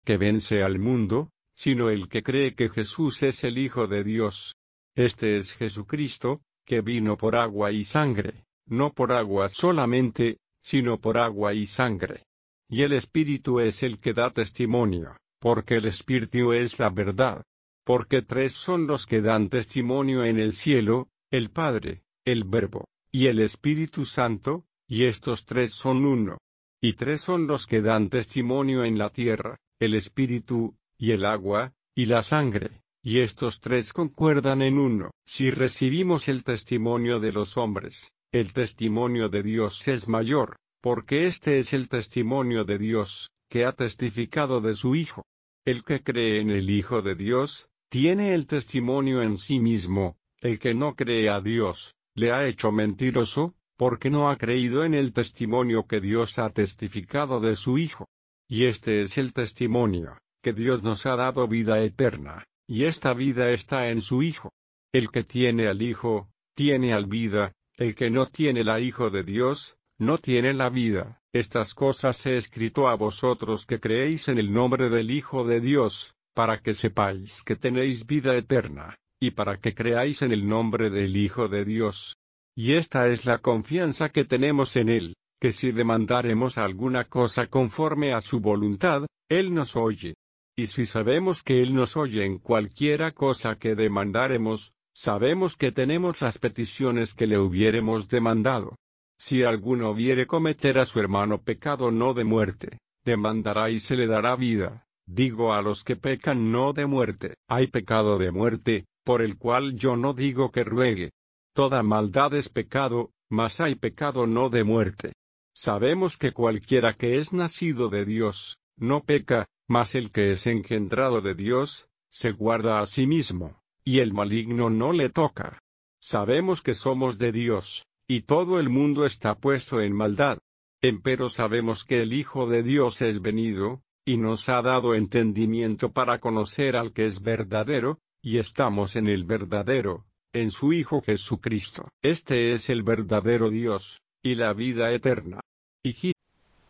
que vence al mundo, sino el que cree que Jesús es el Hijo de Dios. Este es Jesucristo, que vino por agua y sangre, no por agua solamente, sino por agua y sangre. Y el Espíritu es el que da testimonio, porque el Espíritu es la verdad. Porque tres son los que dan testimonio en el cielo, el Padre, el Verbo, y el Espíritu Santo, y estos tres son uno. Y tres son los que dan testimonio en la tierra, el Espíritu, y el agua, y la sangre, y estos tres concuerdan en uno. Si recibimos el testimonio de los hombres, el testimonio de Dios es mayor, porque este es el testimonio de Dios, que ha testificado de su Hijo. El que cree en el Hijo de Dios, tiene el testimonio en sí mismo. El que no cree a Dios, le ha hecho mentiroso, porque no ha creído en el testimonio que Dios ha testificado de su Hijo. Y este es el testimonio, que Dios nos ha dado vida eterna, y esta vida está en su Hijo. El que tiene al Hijo, tiene al vida, el que no tiene la Hijo de Dios, no tiene la vida. Estas cosas he escrito a vosotros que creéis en el nombre del Hijo de Dios, para que sepáis que tenéis vida eterna, y para que creáis en el nombre del Hijo de Dios. Y esta es la confianza que tenemos en Él, que si demandáremos alguna cosa conforme a su voluntad, Él nos oye. Y si sabemos que Él nos oye en cualquiera cosa que demandáremos, sabemos que tenemos las peticiones que le hubiéremos demandado. Si alguno viere cometer a su hermano pecado no de muerte, demandará y se le dará vida. Digo a los que pecan no de muerte. Hay pecado de muerte, por el cual yo no digo que ruegue. Toda maldad es pecado, mas hay pecado no de muerte. Sabemos que cualquiera que es nacido de Dios, no peca, mas el que es engendrado de Dios, se guarda a sí mismo, y el maligno no le toca. Sabemos que somos de Dios, y todo el mundo está puesto en maldad. Empero sabemos que el Hijo de Dios es venido, y nos ha dado entendimiento para conocer al que es verdadero, y estamos en el verdadero, en su Hijo Jesucristo. Este es el verdadero Dios, y la vida eterna. Hijitos